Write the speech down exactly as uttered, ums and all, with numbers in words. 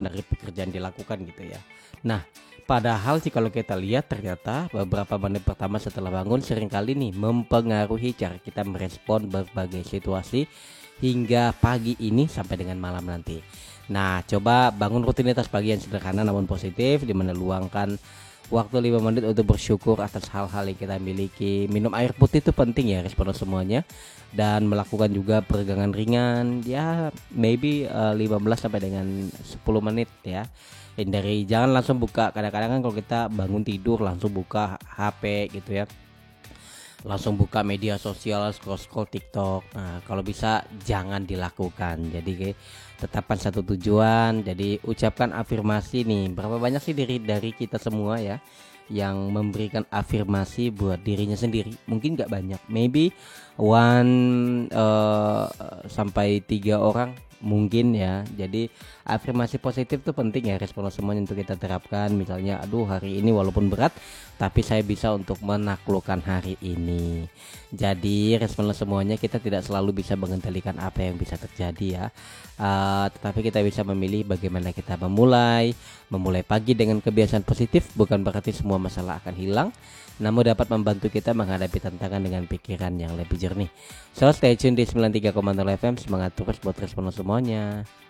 dari pekerjaan dilakukan gitu ya. Nah, padahal sih kalau kita lihat ternyata beberapa menit pertama setelah bangun seringkali nih mempengaruhi cara kita merespon berbagai situasi hingga pagi ini sampai dengan malam nanti. Nah, coba bangun rutinitas pagi yang sederhana namun positif, di mana luangkan waktu lima menit untuk bersyukur atas hal-hal yang kita miliki. Minum air putih itu penting ya, respon semuanya. Dan melakukan juga peregangan ringan ya, maybe uh, lima belas sampai dengan sepuluh menit ya. Hindari jangan langsung buka, kadang-kadang kan kalau kita bangun tidur langsung buka H P gitu ya, langsung buka media sosial, scroll-scroll TikTok. Nah, kalau bisa jangan dilakukan. Jadi kayak tetapkan satu tujuan. Jadi ucapkan afirmasi nih. Berapa banyak sih diri dari kita semua ya yang memberikan afirmasi buat dirinya sendiri? Mungkin nggak banyak. Maybe one uh, sampai tiga orang mungkin ya. Jadi afirmasi positif tuh penting ya, respon semuanya untuk kita terapkan. Misalnya, aduh hari ini walaupun berat tapi saya bisa untuk menaklukkan hari ini. Jadi respon semuanya kita tidak selalu bisa mengendalikan apa yang bisa terjadi ya, uh, tetapi kita bisa memilih bagaimana kita memulai memulai pagi dengan kebiasaan positif. Bukan berarti semua masalah akan hilang, namun dapat membantu kita menghadapi tantangan dengan pikiran yang lebih jernih. So stay tune di sembilan puluh tiga koma nol F M. Semangat terus buat respon semuanya.